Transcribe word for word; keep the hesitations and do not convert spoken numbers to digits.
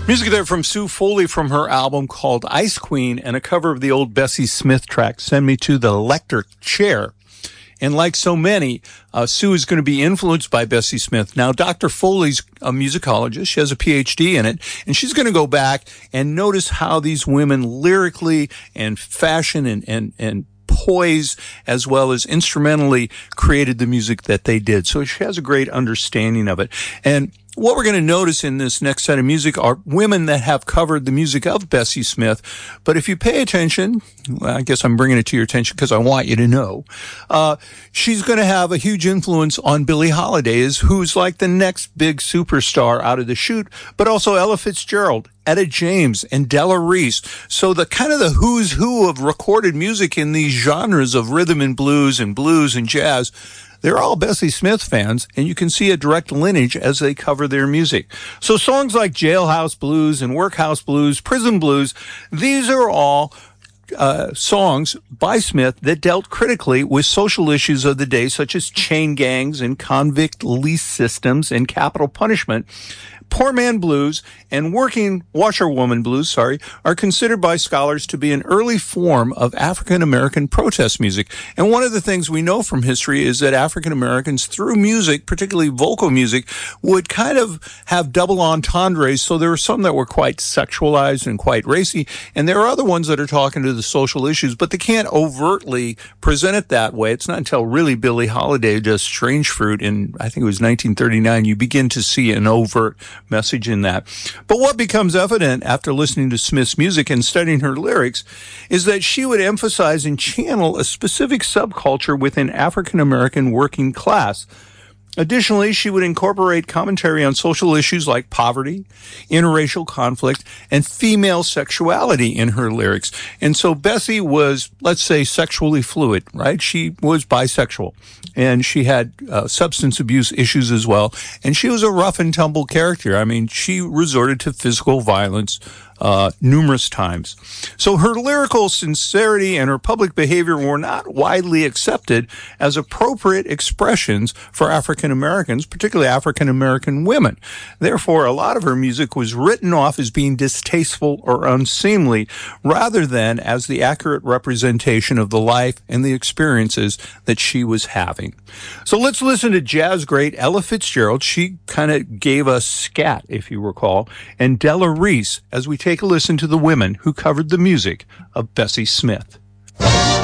Music there from Sue Foley from her album called Ice Queen, and a cover of the old Bessie Smith track, Send Me to the Electric Chair. And like so many, uh, Sue is going to be influenced by Bessie Smith. Now, Doctor Foley's a musicologist. She has a P H D in it, and she's going to go back and notice how these women lyrically and fashion and, and, and poise, as well as instrumentally, created the music that they did. So she has a great understanding of it. And what we're going to notice in this next set of music are women that have covered the music of Bessie Smith. But if you pay attention, well, I guess I'm bringing it to your attention because I want you to know, uh, she's going to have a huge influence on Billie Holiday, who's like the next big superstar out of the chute, but also Ella Fitzgerald, Etta James, and Della Reese. So the kind of the who's who of recorded music in these genres of rhythm and blues and blues and jazz, they're all Bessie Smith fans, and you can see a direct lineage as they cover their music. So songs like Jailhouse Blues and Workhouse Blues, Prison Blues, these are all uh, songs by Smith that dealt critically with social issues of the day, such as chain gangs and convict lease systems and capital punishment. Poor Man Blues and Working Washerwoman Blues, sorry, are considered by scholars to be an early form of African American protest music. And one of the things we know from history is that African Americans, through music, particularly vocal music, would kind of have double entendres. So there were some that were quite sexualized and quite racy, and there are other ones that are talking to the social issues, but they can't overtly present it that way. It's not until really Billie Holiday does Strange Fruit in, I think it was nineteen thirty-nine, you begin to see an overt message in that. But what becomes evident after listening to Smith's music and studying her lyrics is that she would emphasize and channel a specific subculture within African American working class. Additionally, she would incorporate commentary on social issues like poverty, interracial conflict, and female sexuality in her lyrics. And so Bessie was, let's say, sexually fluid, right? She was bisexual, and she had uh, substance abuse issues as well. And she was a rough and tumble character. I mean, she resorted to physical violence uh, numerous times. So her lyrical sincerity and her public behavior were not widely accepted as appropriate expressions for African Americans, particularly African American women. Therefore, a lot of her music was written off as being distasteful or unseemly, rather than as the accurate representation of the life and the experiences that she was having. So let's listen to jazz great Ella Fitzgerald. She kind of gave us scat, if you recall, and Della Reese as we take a listen to the women who covered the music of Bessie Smith.